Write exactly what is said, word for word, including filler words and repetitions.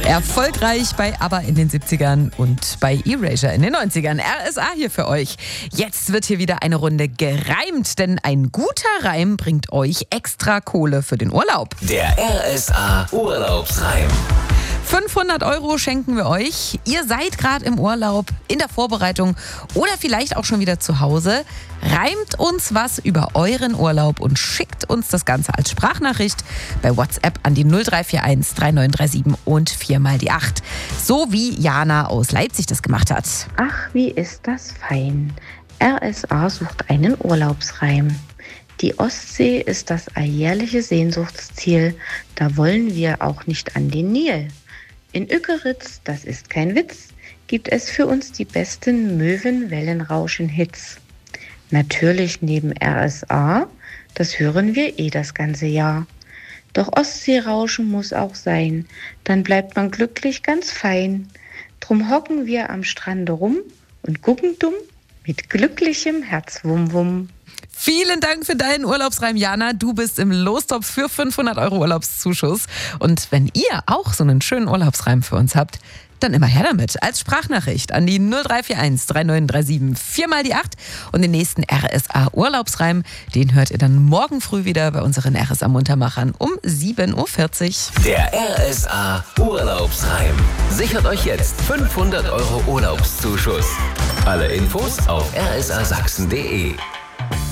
Erfolgreich bei ABBA in den siebzigern und bei Erasure in den neunzigern. R S A hier für euch. Jetzt wird hier wieder eine Runde gereimt, denn ein guter Reim bringt euch extra Kohle für den Urlaub. Der R S A Urlaubsreim. fünfhundert Euro schenken wir euch. Ihr seid gerade im Urlaub, in der Vorbereitung oder vielleicht auch schon wieder zu Hause. Reimt uns was über euren Urlaub und schickt uns das Ganze als Sprachnachricht bei WhatsApp an die null drei vier eins drei neun drei sieben und vier mal die acht. So wie Jana aus Leipzig das gemacht hat. Ach, wie ist das fein. R S A sucht einen Urlaubsreim. Die Ostsee ist das alljährliche Sehnsuchtsziel. Da wollen wir auch nicht an den Nil. In Ückeritz, das ist kein Witz, gibt es für uns die besten Möwenwellenrauschen-Hits. Natürlich neben R S A, das hören wir eh das ganze Jahr. Doch Ostseerauschen muss auch sein, dann bleibt man glücklich ganz fein. Drum hocken wir am Strande rum und gucken dumm mit glücklichem Herzwum-Wum. Vielen Dank für deinen Urlaubsreim, Jana. Du bist im Lostopf für fünfhundert Euro Urlaubszuschuss. Und wenn ihr auch so einen schönen Urlaubsreim für uns habt, dann immer her damit. Als Sprachnachricht an die null drei vier eins drei neun drei sieben vier mal die acht. Und den nächsten R S A Urlaubsreim, den hört ihr dann morgen früh wieder bei unseren R S A Muntermachern um sieben Uhr vierzig. Der R S A Urlaubsreim. Sichert euch jetzt fünfhundert Euro Urlaubszuschuss. Alle Infos auf r s a sachsen punkt d e.